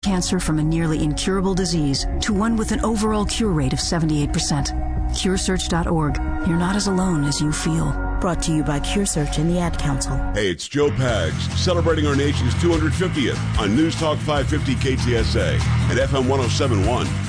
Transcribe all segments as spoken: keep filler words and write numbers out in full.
cancer from a nearly incurable disease to one with an overall cure rate of seventy-eight percent. Cure Search dot org. You're not as alone as you feel. Brought to you by CureSearch and the Ad Council. Hey, it's Joe Pags, celebrating our nation's two hundred fiftieth on News Talk five fifty K T S A and F M one oh seven point one.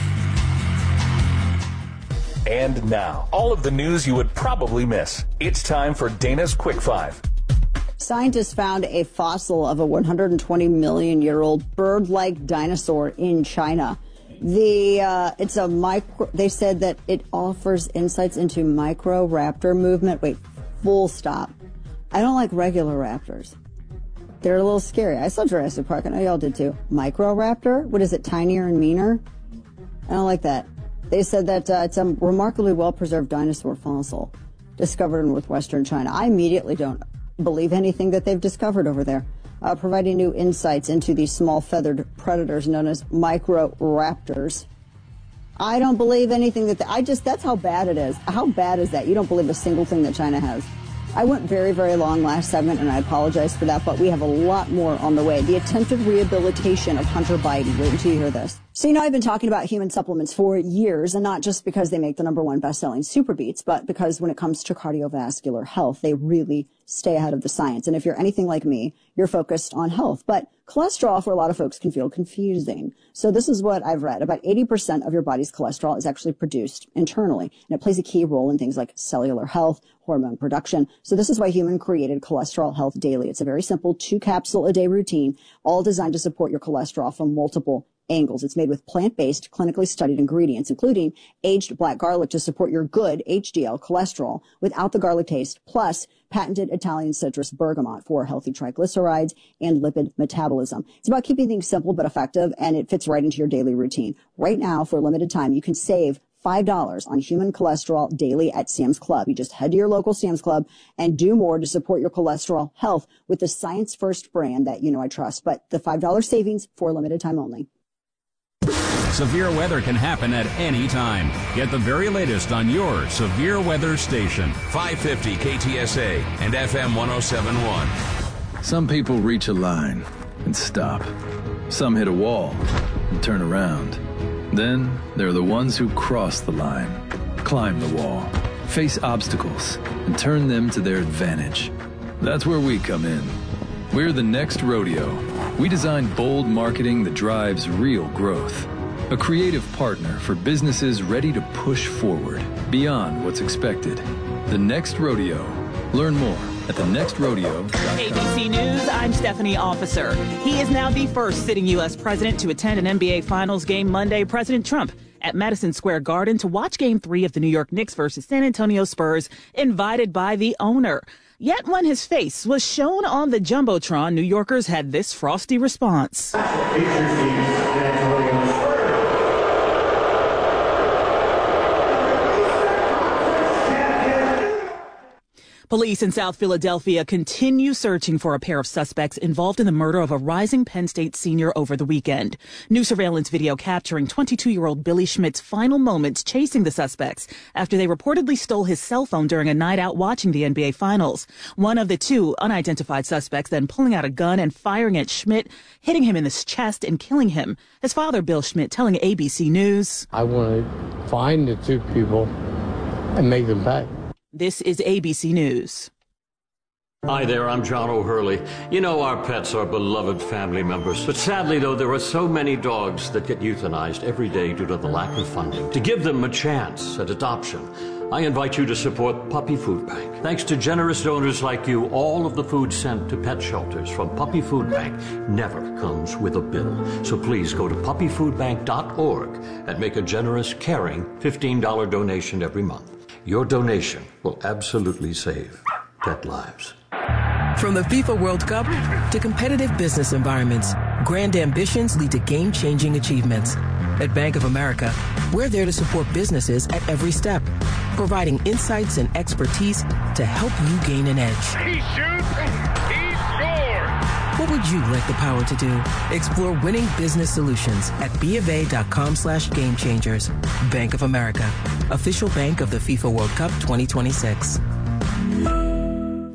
And now, all of the news you would probably miss. It's time for Dana's Quick Five. Scientists found a fossil of a one hundred twenty million year old bird-like dinosaur in China. The uh, it's a micro. They said that it offers insights into microraptor movement. Wait, full stop. I don't like regular raptors. They're a little scary. I saw Jurassic Park. I know y'all did too. Microraptor? What is it? Tinier and meaner? I don't like that. They said that uh, it's a remarkably well-preserved dinosaur fossil discovered in northwestern China. I immediately don't believe anything that they've discovered over there, uh, providing new insights into these small feathered predators known as microraptors. I don't believe anything that, the, I just, that's how bad it is. How bad is that? You don't believe a single thing that China has. I went very, very long last segment, and I apologize for that, but we have a lot more on the way. The attempted rehabilitation of Hunter Biden. Wait until you hear this. So, you know, I've been talking about human supplements for years, and not just because they make the number one best-selling Super Beats, but because when it comes to cardiovascular health, they really stay ahead of the science. And if you're anything like me, you're focused on health. But cholesterol, for a lot of folks, can feel confusing. So this is what I've read. About eighty percent of your body's cholesterol is actually produced internally, and it plays a key role in things like cellular health, hormone production. So this is why Human created Cholesterol Health Daily. It's a very simple two-capsule-a-day routine, all designed to support your cholesterol from multiple angles. It's made with plant-based, clinically studied ingredients, including aged black garlic to support your good H D L cholesterol without the garlic taste, plus patented Italian citrus bergamot for healthy triglycerides and lipid metabolism. It's about keeping things simple but effective, and it fits right into your daily routine. Right now, for a limited time, you can save five dollars on Human Cholesterol Daily at Sam's Club. You just head to your local Sam's Club and do more to support your cholesterol health with the Science First brand that you know I trust. But the five dollars savings for a limited time only. Severe weather can happen at any time. Get the very latest on your severe weather station. five fifty K T S A and F M one oh seven point one. Some people reach a line and stop. Some hit a wall and turn around. Then there are the ones who cross the line, climb the wall, face obstacles, and turn them to their advantage. That's where we come in. We're the Next Rodeo. We design bold marketing that drives real growth. A creative partner for businesses ready to push forward beyond what's expected. The Next Rodeo. Learn more at the next rodeo dot com. A B C News, I'm Stephanie Officer. He is now the first sitting U S president to attend an N B A Finals game Monday. President Trump at Madison Square Garden to watch Game three of the New York Knicks versus San Antonio Spurs, invited by the owner. Yet when his face was shown on the Jumbotron, New Yorkers had this frosty response. Police in South Philadelphia continue searching for a pair of suspects involved in the murder of a rising Penn State senior over the weekend. New surveillance video capturing twenty-two-year-old Billy Schmidt's final moments chasing the suspects after they reportedly stole his cell phone during a night out watching the N B A Finals. One of the two unidentified suspects then pulling out a gun and firing at Schmidt, hitting him in the chest and killing him. His father, Bill Schmidt, telling A B C News, I want to find the two people and make them pay. This is A B C News. Hi there, I'm John O'Hurley. You know our pets are beloved family members, but sadly though there are so many dogs that get euthanized every day due to the lack of funding. To give them a chance at adoption, I invite you to support Puppy Food Bank. Thanks to generous donors like you, all of the food sent to pet shelters from Puppy Food Bank never comes with a bill. So please go to puppy food bank dot org and make a generous, caring fifteen dollars donation every month. Your donation will absolutely save pet lives. From the FIFA World Cup to competitive business environments, grand ambitions lead to game-changing achievements. At Bank of America, we're there to support businesses at every step, providing insights and expertise to help you gain an edge. He shoots, he scores! What would you like the power to do? Explore winning business solutions at BofA.com slash game changers. Bank of America, official bank of the FIFA World Cup twenty twenty-six.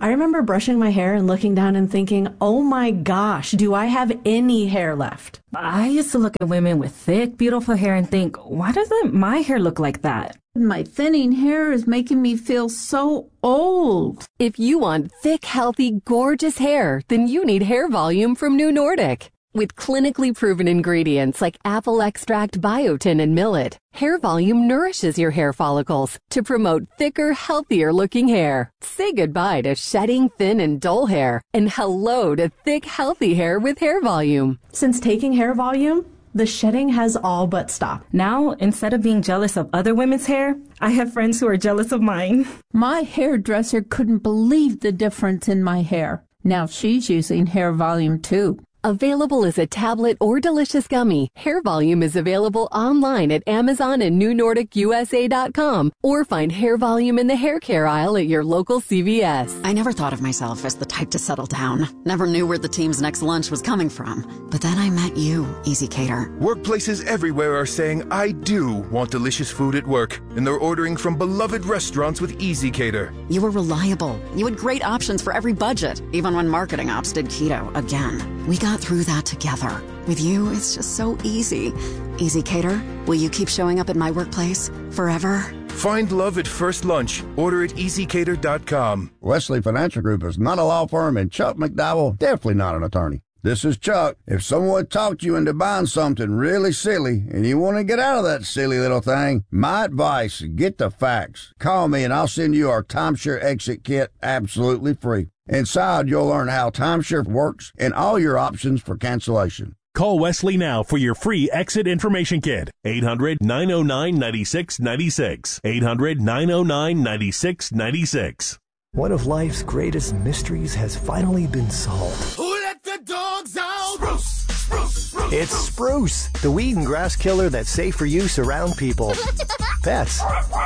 I remember brushing my hair and looking down and thinking, oh my gosh, do I have any hair left? I used to look at women with thick, beautiful hair and think, why doesn't my hair look like that? My thinning hair is making me feel so old. If you want thick, healthy, gorgeous hair, then you need Hair Volume from New Nordic. With clinically proven ingredients like apple extract, biotin, and millet, Hair Volume nourishes your hair follicles to promote thicker, healthier-looking hair. Say goodbye to shedding, thin, and dull hair, and hello to thick, healthy hair with Hair Volume. Since taking Hair Volume, the shedding has all but stopped. Now, instead of being jealous of other women's hair, I have friends who are jealous of mine. My hairdresser couldn't believe the difference in my hair. Now she's using Hair Volume too. Available as a tablet or delicious gummy, Hair Volume is available online at Amazon and New Nordic U S A dot com, or find Hair Volume in the hair care aisle at your local C V S. I never thought of myself as the type to settle down. Never knew where the team's next lunch was coming from. But then I met you, Easy Cater. Workplaces everywhere are saying, I do want delicious food at work, and they're ordering from beloved restaurants with Easy Cater. You were reliable. You had great options for every budget, even when marketing ops did keto again. We got through that together. With you, it's just so easy. Easy Cater, will you keep showing up at my workplace forever? Find love at first lunch. Order at easy cater dot com. Wesley Financial Group is not a law firm, and Chuck McDowell definitely not an attorney. This is Chuck. If someone talked you into buying something really silly and you want to get out of that silly little thing, my advice, get the facts. Call me and I'll send you our timeshare exit kit absolutely free. Inside, you'll learn how timeshare works and all your options for cancellation. Call Wesley now for your free exit information kit. eight hundred, nine oh nine, nine six nine six. eight hundred, nine oh nine, nine six nine six. One of life's greatest mysteries has finally been solved. Who let the dogs out? Spruce, spruce, spruce. It's Spruce, the weed and grass killer that's safe for use around people, pets,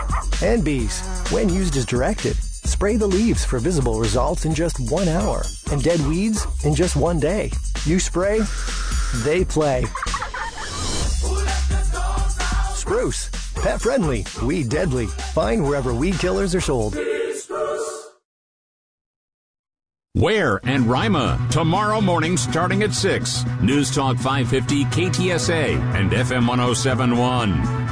and bees when used as directed. Spray the leaves for visible results in just one hour, and dead weeds in just one day. You spray, they play. Spruce, pet friendly, weed deadly. Find wherever weed killers are sold. Ware and Rima, tomorrow morning starting at six. News Talk five fifty K T S A and F M one oh seven point one.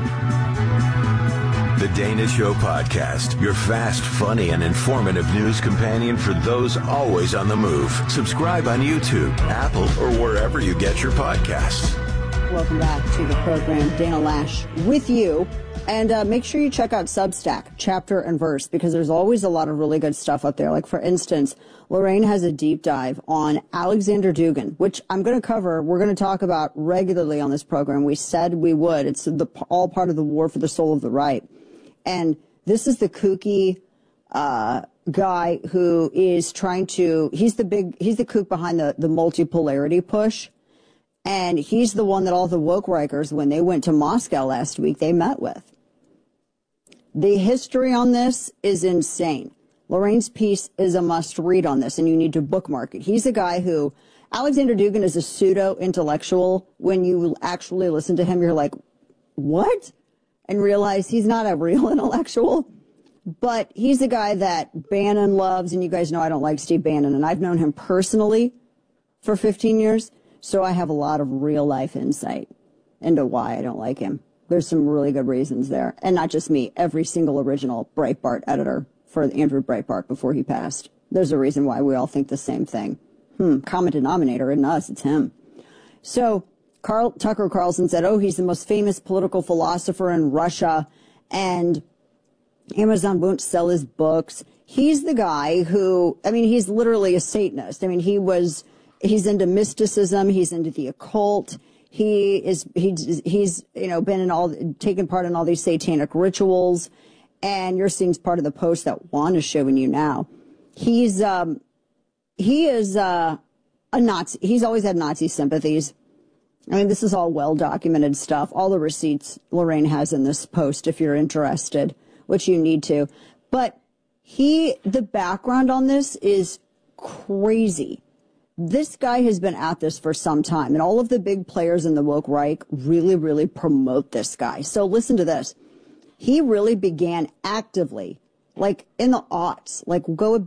The Dana Show Podcast, your fast, funny, and informative news companion for those always on the move. Subscribe on YouTube, Apple, or wherever you get your podcasts. Welcome back to the program. Dana Lash with you. And uh, make sure you check out Substack, Chapter and Verse, because there's always a lot of really good stuff up there. Like, for instance, Lorraine has a deep dive on Alexander Dugin, which I'm going to cover. We're going to talk about regularly on this program. We said we would. It's the, all part of the war for the soul of the right. And this is the kooky uh, guy who is trying to, he's the big, he's the kook behind the, the multipolarity push. And he's the one that all the woke Rikers, when they went to Moscow last week, they met with. The history on this is insane. Lorraine's piece is a must read on this, and you need to bookmark it. He's a guy who, Alexander Dugin is a pseudo-intellectual. When you actually listen to him, you're like, what? And realize he's not a real intellectual. But he's a guy that Bannon loves, and you guys know I don't like Steve Bannon, and I've known him personally for fifteen years, so I have a lot of real-life insight into why I don't like him. There's some really good reasons there. And not just me, every single original Breitbart editor for Andrew Breitbart before he passed. There's a reason why we all think the same thing. Hmm, common denominator in us, it's him. So Carl Tucker Carlson said, oh, he's the most famous political philosopher in Russia, and Amazon won't sell his books. He's the guy who, I mean, he's literally a Satanist. I mean, he was, he's into mysticism, he's into the occult. He is, he's, he's, you know, been in all, taken part in all these satanic rituals. And you're seeing part of the post that Juan is showing you now. He's, um, he is, uh, a Nazi. He's always had Nazi sympathies. I mean, this is all well-documented stuff. All the receipts Lorraine has in this post, if you're interested, which you need to. But he, the background on this is crazy. This guy has been at this for some time, and all of the big players in the woke right really, really promote this guy. So listen to this. He really began actively, like in the aughts, like go back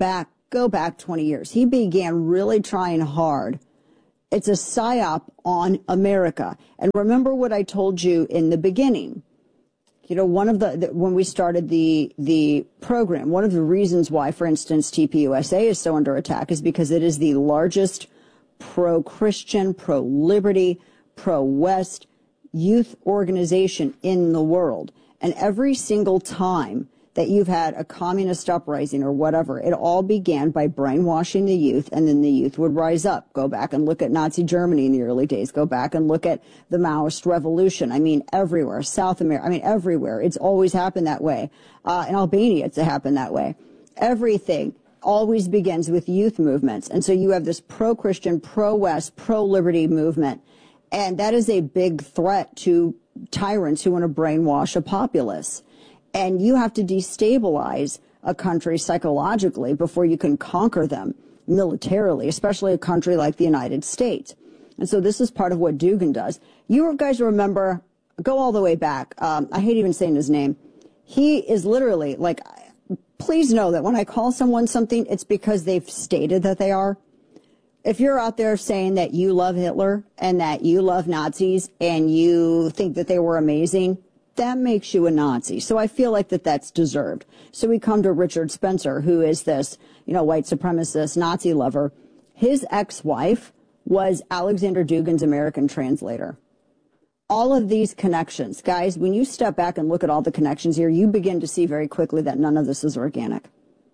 go back twenty years. He began really trying hard. It's a psyop on America. And remember what I told you in the beginning. You know, one of the, the when we started the the program, one of the reasons why, for instance, T P U S A is so under attack is because it is the largest pro-Christian, pro-liberty, pro-West youth organization in the world. And every single time that you've had a communist uprising or whatever, it all began by brainwashing the youth, and then the youth would rise up. Go back and look at Nazi Germany in the early days. Go back and look at the Maoist revolution. I mean, everywhere. South America. I mean, everywhere. It's always happened that way. Uh, in Albania, it's happened that way. Everything always begins with youth movements. And so you have this pro-Christian, pro-West, pro-liberty movement. And that is a big threat to tyrants who want to brainwash a populace. And you have to destabilize a country psychologically before you can conquer them militarily, especially a country like the United States. And so this is part of what Dugin does. You guys remember, go all the way back. Um, I hate even saying his name. He is literally like, please know that when I call someone something, it's because they've stated that they are. If you're out there saying that you love Hitler and that you love Nazis and you think that they were amazing, that makes you a Nazi. So I feel like that that's deserved. So we come to Richard Spencer, who is this, you know, white supremacist Nazi lover. His ex-wife was Alexander Dugin's American translator. All of these connections, guys, when you step back and look at all the connections here, you begin to see very quickly that none of this is organic.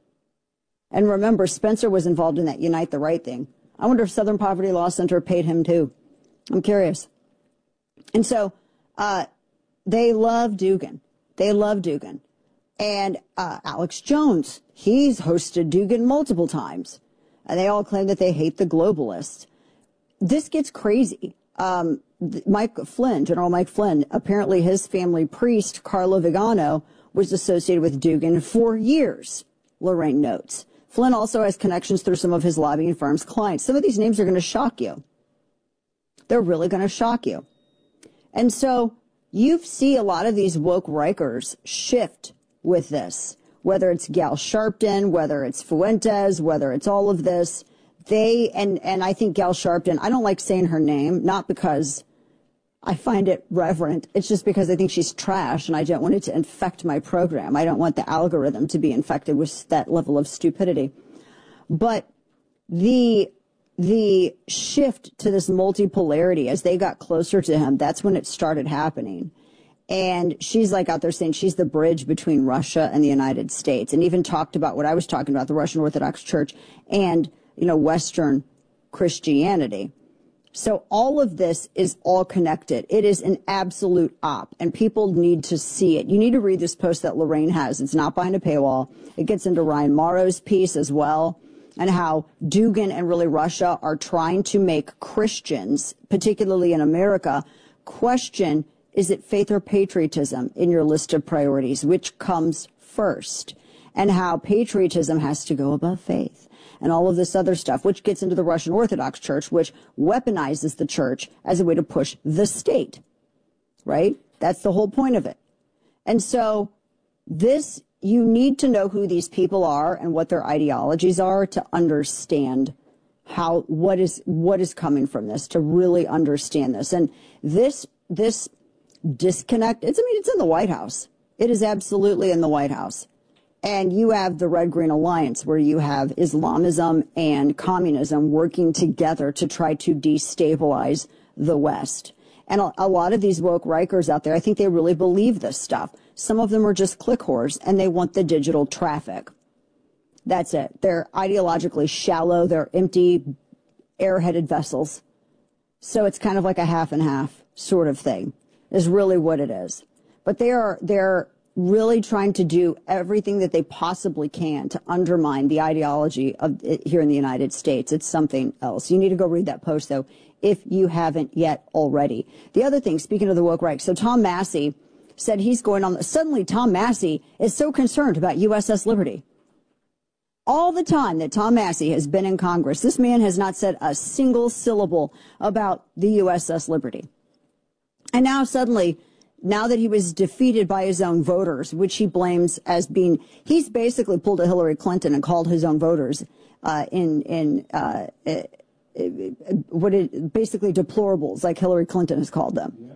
And remember, Spencer was involved in that Unite the Right thing. I wonder if Southern Poverty Law Center paid him too. I'm curious. And so, uh, they love Dugin. They love Dugin. And uh, Alex Jones, he's hosted Dugin multiple times. And they all claim that they hate the globalists. This gets crazy. Um, Mike Flynn, General Mike Flynn, apparently his family priest, Carlo Vigano, was associated with Dugin for years, Lorraine notes. Flynn also has connections through some of his lobbying firm's clients. Some of these names are going to shock you. They're really going to shock you. And so you see a lot of these woke Rikers shift with this, whether it's Gal Sharpton, whether it's Fuentes, whether it's all of this. They, and, and I think Gal Sharpton, I don't like saying her name, not because I find it reverent. It's just because I think she's trash and I don't want it to infect my program. I don't want the algorithm to be infected with that level of stupidity. But the, the shift to this multipolarity as they got closer to him, that's when it started happening. And she's like out there saying she's the bridge between Russia and the United States, and even talked about what I was talking about, the Russian Orthodox Church and, you know, Western Christianity. So all of this is all connected. It is an absolute op, and people need to see it. You need to read this post that Lorraine has. It's not behind a paywall. It gets into Ryan Morrow's piece as well, and how Dugin and really Russia are trying to make Christians, particularly in America, question, is it faith or patriotism in your list of priorities? Which comes first? And how patriotism has to go above faith. And all of this other stuff, which gets into the Russian Orthodox Church, which weaponizes the church as a way to push the state, right? That's the whole point of it. And so this, you need to know who these people are and what their ideologies are to understand how, what is, what is coming from this, to really understand this. And this, this disconnect, it's, I mean, it's in the White House. It is absolutely in the White House. And you have the Red-Green Alliance, where you have Islamism and communism working together to try to destabilize the West. And a, a lot of these woke Rikers out there, I think they really believe this stuff. Some of them are just click whores, and they want the digital traffic. That's it. They're ideologically shallow. They're empty, airheaded vessels. So it's kind of like a half and half sort of thing, is really what it is. But they are, they're really trying to do everything that they possibly can to undermine the ideology of it here in the United States. It's something else. You need to go read that post, though, if you haven't yet already. The other thing, speaking of the woke right, so Tom Massey said he's going on. Suddenly, Tom Massey is so concerned about U S S Liberty. All the time that Tom Massey has been in Congress, this man has not said a single syllable about the U S S Liberty. And now suddenly, now that he was defeated by his own voters, which he blames as being, he's basically pulled a Hillary Clinton and called his own voters uh, in in uh, uh, what it, basically deplorables, like Hillary Clinton has called them.